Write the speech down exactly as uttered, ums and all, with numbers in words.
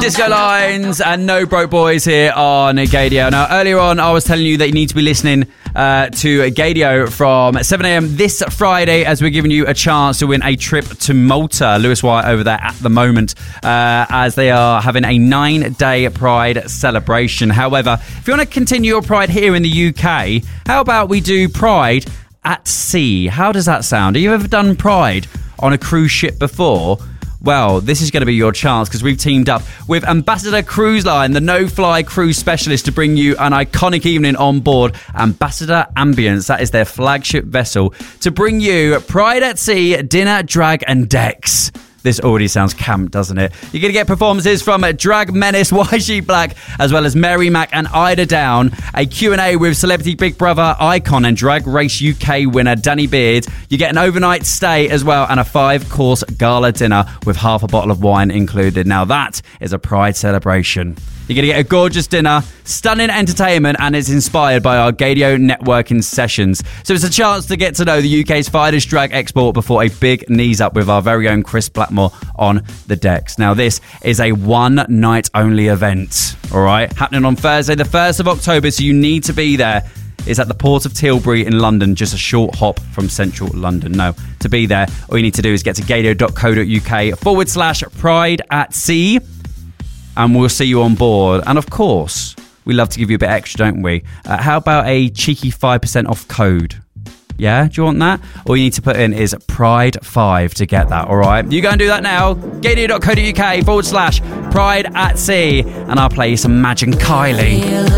Disco Lines and No Broke Boys here on Gaydio. Now, earlier on, I was telling you that you need to be listening uh, to Gaydio from seven a.m. this Friday, as we're giving you a chance to win a trip to Malta. Lewis White over there at the moment, uh, as they are having a nine-day Pride celebration. However, if you want to continue your Pride here in the U K, how about we do Pride at sea? How does that sound? Have you ever done Pride on a cruise ship before? Well, this is going to be your chance, because we've teamed up with Ambassador Cruise Line, the no-fly cruise specialist, to bring you an iconic evening on board Ambassador Ambience. That is their flagship vessel, to bring you Pride at Sea, dinner, drag and decks. This already sounds camp, doesn't it? You're going to get performances from Drag Menace, Y G Black, as well as Mary Mac and Ida Down. A Q and A with Celebrity Big Brother icon and Drag Race U K winner Danny Beard. You get an overnight stay as well, and a five-course gala dinner with half a bottle of wine included. Now that is a Pride celebration. You're going to get a gorgeous dinner, stunning entertainment, and it's inspired by our Gaydio networking sessions. So it's a chance to get to know the U K's finest drag export before a big knees up with our very own Chris Blackmore on the decks. Now, this is a one-night-only event, all right? Happening on Thursday, the first of October, so you need to be there. It's at the Port of Tilbury in London, just a short hop from central London. No, to be there, all you need to do is get to gaydio.co.uk forward slash pride at sea. And we'll see you on board. And of course, we love to give you a bit extra, don't we? Uh, how about a cheeky five percent off code? Yeah, do you want that? All you need to put in is Pride five to get that, all right? You go and do that now. gaydio.co.uk forward slash Pride at Sea. And I'll play you some Madge and Kylie.